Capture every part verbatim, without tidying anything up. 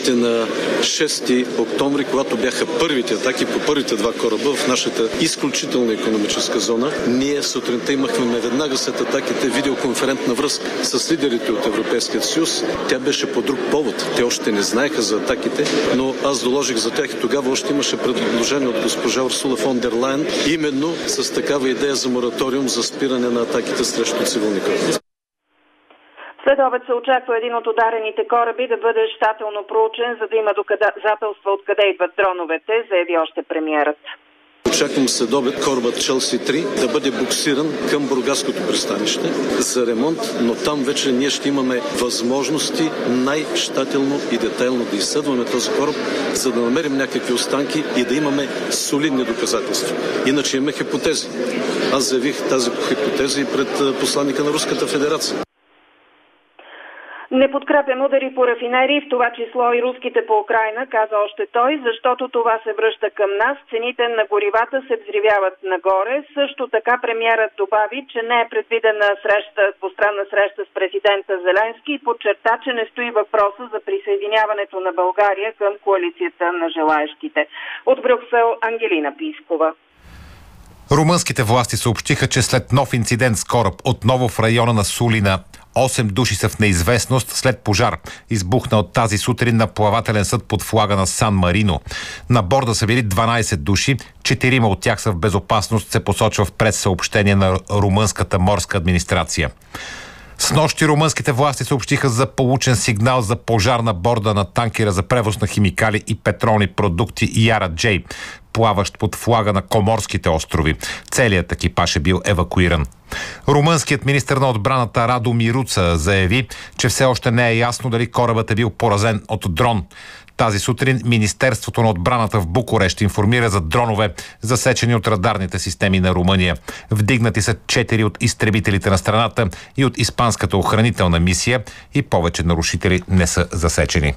още на шести октомври, когато бяха първите атаки по първите два кораба в нашата изключителна икономическа зона. Ние сутринта имахме веднага след атаките видеоконферентна връзка с лидерите от Европейския съюз. Тя беше по друг повод. Те още не знаеха за атаките, но аз доложих за тях и тогава още имаше предложение от госпожа Урсула фон дер Лайен, именно с такава идея за мораториум за спиране на атаките срещу цивилни кораби. След обед се очаква един от ударените кораби да бъде щателно проучен, за да има доказателства откъде идват дроновете, заяви още премиерът. Очаквам след обед корабът Челси три да бъде буксиран към Бургаското пристанище за ремонт, но там вече ние ще имаме възможности най-щателно и детайлно да изследваме този кораб, за да намерим някакви останки и да имаме солидни доказателства. Иначе имаме хипотези. Аз заявих тази хипотеза и пред посланника на Руската федерация. Не подкрепям удари по рафинерии, в това число и руските по Украйна, каза още той, защото това се връща към нас. Цените на горивата се взривяват нагоре. Също така премиерът добави, че не е предвидена среща, двустранна среща с президента Зеленски и подчерта, че не стои въпроса за присъединяването на България към коалицията на желаещите. От Брюксел, Ангелина Пискова. Румънските власти съобщиха, че след нов инцидент с кораб отново в района на Сулина, осем души са в неизвестност след пожар, избухнал тази сутрин на плавателен съд под флага на Сан Марино. На борда са били дванайсет души, четирима от тях са в безопасност, се посочва в прес-съобщение на румънската морска администрация. Снощи румънските власти съобщиха за получен сигнал за пожар на борда на танкера за превоз на химикали и петролни продукти Яра Джей, плаващ под флага на Коморските острови. Целият екипаж е бил евакуиран. Румънският министър на отбраната Радо Мируца заяви, че все още не е ясно дали корабът е бил поразен от дрон. Тази сутрин Министерството на отбраната в Букурещ информира за дронове, засечени от радарните системи на Румъния. Вдигнати са четири от изтребителите на страната и от испанската охранителна мисия и повече нарушители не са засечени.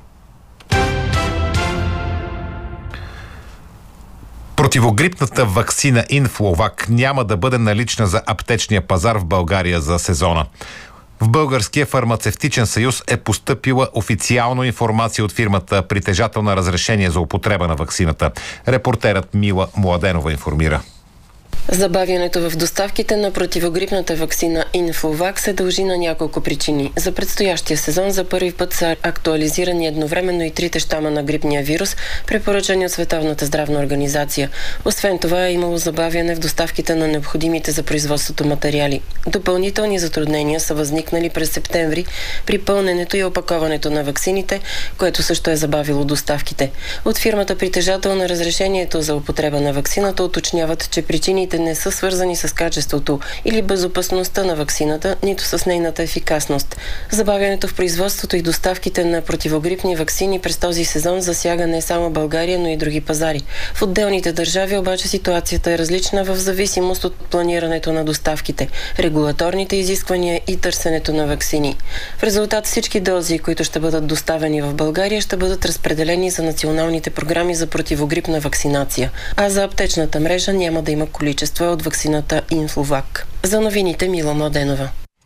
Противогрипната ваксина Инфлувак няма да бъде налична за аптечния пазар в България за сезона. В Българския фармацевтичен съюз е постъпила официално информация от фирмата, притежател на разрешение за употреба на ваксината. Репортерът Мила Младенова информира. Забавянето в доставките на противогрипната ваксина Инфлувак се дължи на няколко причини. За предстоящия сезон за първи път са актуализирани едновременно и трите щама на грипния вирус, препоръчани от Световната здравна организация. Освен това е имало забавяне в доставките на необходимите за производството материали. Допълнителни затруднения са възникнали през септември при пълненето и опаковането на ваксините, което също е забавило доставките. От фирмата, притежател на разрешението за употреба на ваксината, уточняват, че причините не са свързани с качеството или безопасността на ваксината, нито с нейната ефикасност. Забавянето в производството и доставките на противогрипни ваксини през този сезон засяга не само България, но и други пазари. В отделните държави обаче ситуацията е различна в зависимост от планирането на доставките, регулаторните изисквания и търсенето на ваксини. В резултат всички дози, които ще бъдат доставени в България, ще бъдат разпределени за националните програми за противогрипна вакцинация, а за аптечната мрежа няма да има количество от ваксината Инфлувак. За новините Мила Младенова.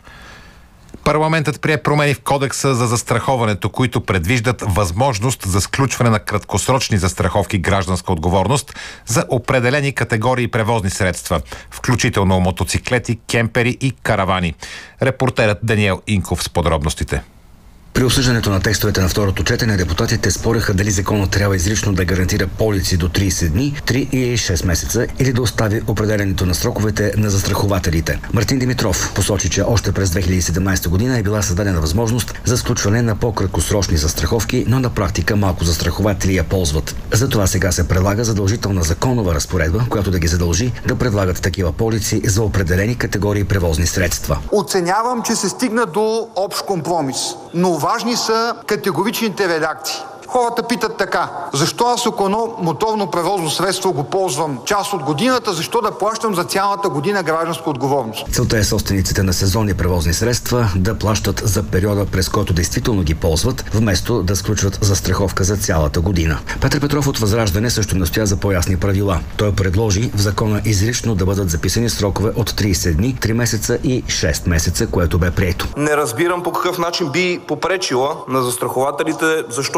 Парламентът прие промени в Кодекса за застраховането, които предвиждат възможност за сключване на краткосрочни застраховки гражданска отговорност за определени категории превозни средства, включително мотоциклети, кемпери и каравани. Репортерът Даниел Инков с подробностите. При обсъждането на текстовете на второто четене депутатите спореха дали законът трябва изрично да гарантира полици до трийсет дни, три или шест месеца или да остави определенето на сроковете на застрахователите. Мартин Димитров посочи, че още през две хиляди и седемнайсета година е била създадена възможност за сключване на по-краткосрочни застраховки, но на практика малко застрахователи я ползват. Затова сега се предлага задължителна законова разпоредба, която да ги задължи да предлагат такива полици за определени категории превозни средства. Оценявам, че се стигна до общ компромис, но важни са категоричните редакции. Хората питат така: защо аз ако едно моторно превозно средство го ползвам част от годината, защо да плащам за цялата година гражданска отговорност? Целта е собствениците на сезонни превозни средства да плащат за периода, през който действително ги ползват, вместо да сключват застраховка за цялата година. Петър Петров от Възраждане също настоя за по-ясни правила. Той предложи в закона изрично да бъдат записани срокове от трийсет дни, три месеца и шест месеца, което бе прието. Не разбирам по какъв начин би попречила на застрахователите. Защо? Защото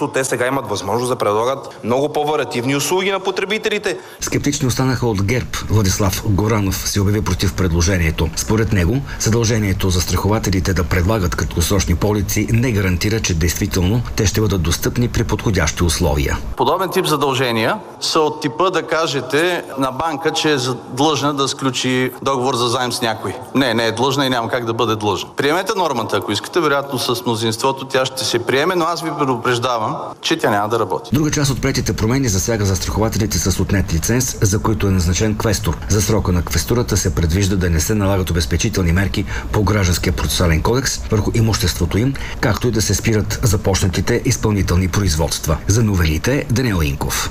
защото те сега имат възможност да предлагат много по-вариативни услуги на потребителите. Скептични останаха от ГЕРБ. Владислав Горанов се обяви против предложението. Според него, задължението за застрахователите да предлагат краткосрочни полици не гарантира, че действително те ще бъдат достъпни при подходящи условия. Подобен тип задължения са от типа да кажете на банка, че е длъжна да сключи договор за заем с някой. Не, не е длъжна и няма как да бъде длъжна. Приемете нормата, ако искате, вероятно с мнозинството тя ще се приеме, но аз ви предупреждавам, че тя няма да работи. Друга част от приетите промени засяга застрахователите с отнет лиценз, за които е назначен квестор. За срока на квестурата се предвижда да не се налагат обезпечителни мерки по Гражданския процесуален кодекс върху имуществото им, както и да се спират започнатите изпълнителни производства. За новелите Даниел Инков.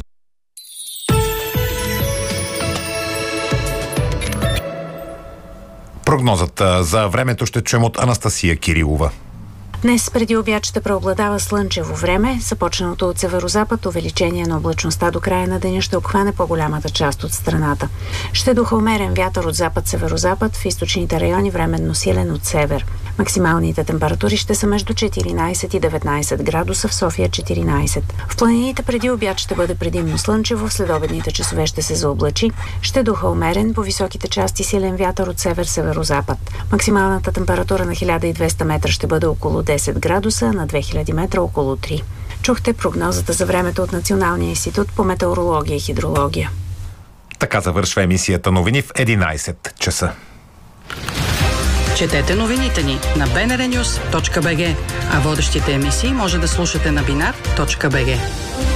Прогнозата за времето ще чуем от Анастасия Кирилова. Днес преди обяд ще преобладава слънчево време. Започналото от северозапад увеличение на облачността до края на деня ще обхване по-голямата част от страната. Ще духа умерен вятър от запад-северозапад, в източните райони временно силен от север. Максималните температури ще са между четиринайсет и деветнайсет градуса, в София четиринайсет. В планините преди обяд ще бъде предимно слънчево, в следобедните часове ще се заоблачи. Ще духа умерен, по високите части силен вятър от север-северозапад. Максималната температура на хиляда и двеста метра ще бъде около десет градуса, на две хиляди метра около три. Чухте прогнозата за времето от Националния институт по метеорология и хидрология. Така завършва емисията новини в единайсет часа. Четете новините ни на би ен ар нюс точка би джи, а водещите емисии може да слушате на бинар точка би джи.